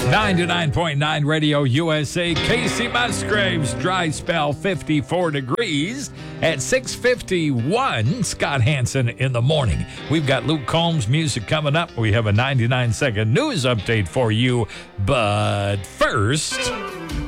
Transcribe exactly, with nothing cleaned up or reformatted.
ninety-nine point nine Radio U S A. Casey Musgraves, dry spell, fifty-four degrees at six fifty-one. Scott Hansen in the morning. We've got Luke Combs music coming up. We have a ninety-nine second news update for you. But first...